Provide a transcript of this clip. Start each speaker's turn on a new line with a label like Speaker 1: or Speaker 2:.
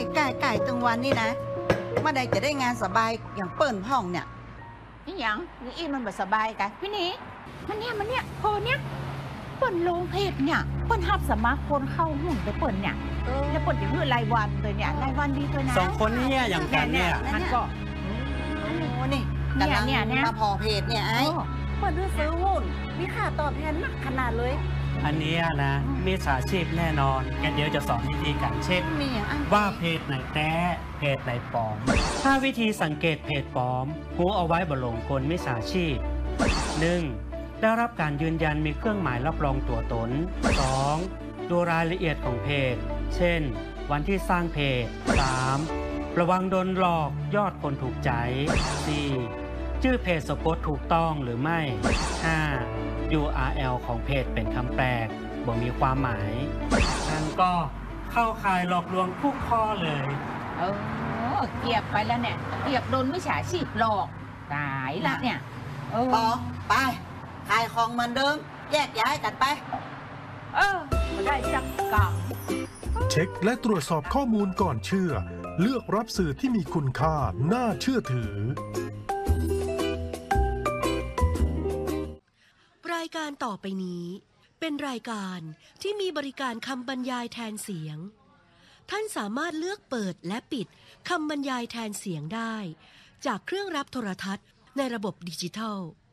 Speaker 1: ไก่ตึงวันนี่นะเมื่อใดจะได้งานสบายอย่างเปิ่นพ่องเนี่ย
Speaker 2: นี่ยังนี่อีมันแบบสบายกันพี่นี้มันเนี่ยพอเนี่ยเปิ่นลงเพจเนี่ยเปิ่นหับสมาคนเข้าหุ่นไปเปิ่นเนี่ยแล้วเปิ่นจะมือรายวันเลยเนี่ยรายวันดีตัวนะ
Speaker 3: 2 คนนี่อย่างกันเนี่ย
Speaker 2: มันก็
Speaker 1: โอ้นี่มาพอเพจเนี่ยไอ้
Speaker 2: เปิ่นซื้อหุ้นมีค่าตอบแทนมากขนาดเลย
Speaker 3: อันนี้นะมีสาชีพแน่นอนกันเดี๋ยวจะสอนวิธีการเช็คว่าเพจไหนแท้เพจไหนปลอมถ้าวิธีสังเกตเพจปลอมหูเอาไว้บ่หลงกลมิจฉาชีพ 1. ได้รับการยืนยันมีเครื่องหมายรับรองตัวตน 2. ดูรายละเอียดของเพจเช่นวันที่สร้างเพจ 3. ระวังโดนหลอกยอดคนถูกใจ 4. ชื่อเพจสะกดถูกต้องหรือไม่ 5. URL ของเพจเป็นคำแปลกบ่มีความหมายนั่นก็เข้าข่ายหลอกลวงทุกข้อเลย
Speaker 2: เกียบไปแล้วเนี่ยเกียบโดนมิจฉาชีพหลอกตายละเนี่ย
Speaker 1: พอไปขายของเหมือนเดิมแยกย้ายกันไป
Speaker 2: ไม่ได้สักกล่อง
Speaker 4: เช็คและตรวจสอบข้อมูลก่อนเชื่อเลือกรับสื่อที่มีคุณค่าน่าเชื่อถือ
Speaker 5: รายการต่อไปนี้เป็นรายการที่มีบริการคำบรรยายแทนเสียงท่านสามารถเลือกเปิดและปิดคำบรรยายแทนเสียงได้จากเครื่องรับโทรทัศน์ในระบบดิจิทัล